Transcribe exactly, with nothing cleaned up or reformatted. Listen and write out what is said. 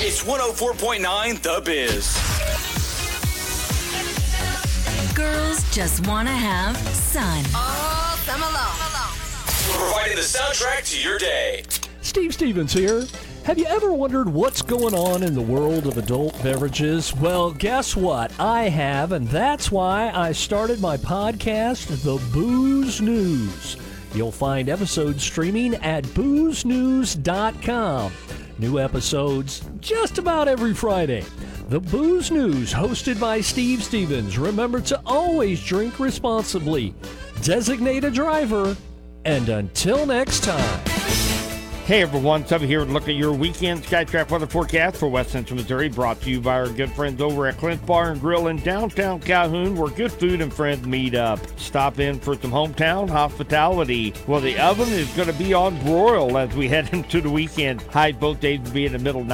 It's one oh four point nine The Biz. Girls just want to have sun. All summer long. Providing the soundtrack to your day. Steve Stevens here. Have you ever wondered what's going on in the world of adult beverages? Well, guess what? I have, and that's why I started my podcast, The Booze News. You'll find episodes streaming at booze news dot com. New episodes just about every Friday. The Booze News, hosted by Steve Stevens. Remember to always drink responsibly. Designate a driver. And until next time. Hey everyone, Subby here to look at your weekend Skytrack weather forecast for West Central Missouri, brought to you by our good friends over at Clint's Bar and Grill in downtown Calhoun, where good food and friends meet up. Stop in for some hometown hospitality. Well, the oven is going to be on broil as we head into the weekend. Highs both days will be in the middle